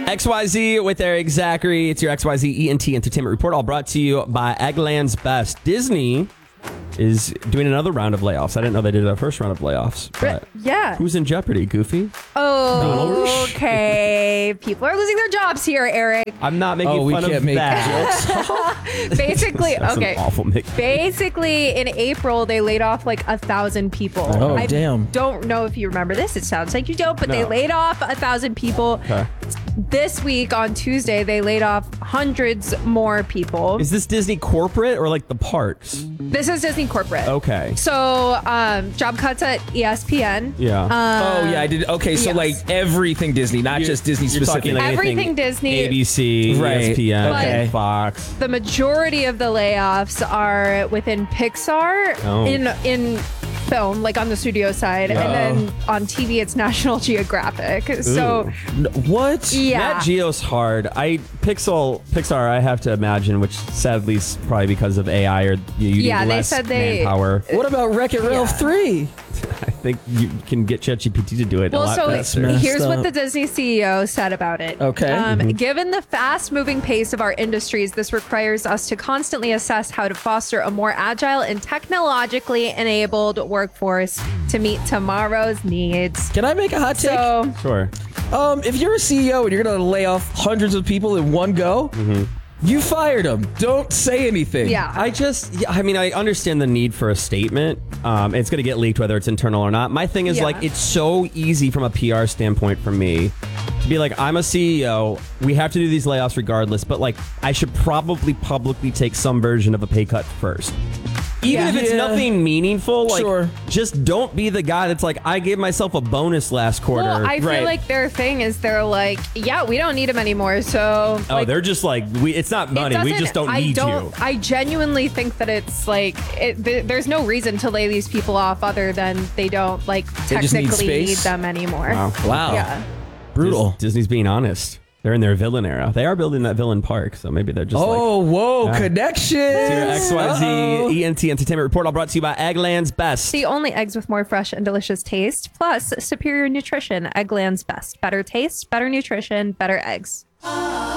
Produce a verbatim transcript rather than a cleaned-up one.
X Y Z with Eric Zachary. It's your X Y Z E N T Entertainment Report, all brought to you by Eggland's Best. Disney is doing another round of layoffs. I didn't know they did a first round of layoffs. But yeah. Who's in jeopardy? Goofy? Oh, okay. People are losing their jobs here, Eric. I'm not making oh, fun we can't of make that. jokes. Basically, That's okay. an awful mix. Basically, in April, they laid off like a thousand people. Oh, I damn. don't know if you remember this. It sounds like you don't, but No. they laid off a thousand people. Okay. This week on Tuesday, they laid off hundreds more people. Is this Disney corporate or like the parks? This is Disney corporate. Okay. So, um, job cuts at E S P N. Yeah. Um, Oh, yeah, I did. Okay, so yes. like everything Disney, not You're- just Disney you're talking specific. like Everything anything Disney. A B C, Right. E S P N, Okay. Fox. The majority of the layoffs are within Pixar Oh. in in film, like on the studio side, Yeah. and then on T V it's National Geographic. So N- what? yeah, Nat Geo's hard. I Pixel Pixar. I have to imagine, which sadly is probably because of A I or you need Yeah, they less said they- manpower. What about Wreck-It Ralph Yeah. three? I think you can get ChatGPT to do it a well, lot so faster. messed here's what up. the Disney C E O said about it. Okay. Um, Mm-hmm. Given the fast-moving pace of our industries, this requires us to constantly assess how to foster a more agile and technologically enabled workforce to meet tomorrow's needs. Can I make a hot take? So, Sure. Um, if you're a C E O and you're going to lay off hundreds of people in one go, you fired them. Don't say anything. yeah. I just, yeah, I mean, I understand the need for a statement. Um, it's going to get leaked whether it's internal or not. My thing is, Yeah. like, it's so easy from a P R standpoint for me to be like, I'm a C E O. We have to do these layoffs regardless, but like, I should probably publicly take some version of a pay cut first. Even Yeah. if it's Yeah. nothing meaningful, like, Sure. just don't be the guy that's like, I gave myself a bonus last quarter. Well, I feel Right. like their thing is they're like, yeah, we don't need him anymore. So, oh, like, they're just like, we. It's not it money. We doesn't- just don't I need don't, you. I genuinely think that it's like, it, th- there's no reason to lay these people off other than they don't like They just need technically need, space? them anymore. Wow. Wow. Yeah. Brutal. Dis- Disney's being honest. They're in their villain era. They are building that villain park, so maybe they're just Oh, like... whoa, Yeah. connection. Your X Y Z E N T Entertainment Report, all brought to you by Eggland's Best. The only eggs with more fresh and delicious taste, plus superior nutrition. Eggland's Best. Better taste, better nutrition, better eggs.